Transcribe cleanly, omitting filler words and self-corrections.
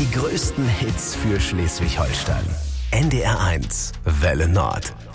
Die größten Hits für Schleswig-Holstein. NDR 1 Welle Nord.